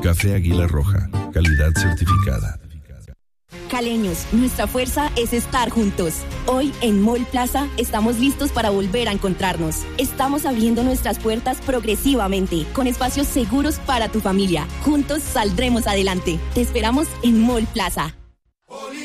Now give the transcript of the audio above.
Café Águila Roja, calidad certificada. Caleños, nuestra fuerza es estar juntos. Hoy en Mall Plaza estamos listos para volver a encontrarnos. Estamos abriendo nuestras puertas progresivamente, con espacios seguros para tu familia. Juntos saldremos adelante. Te esperamos en Mall Plaza.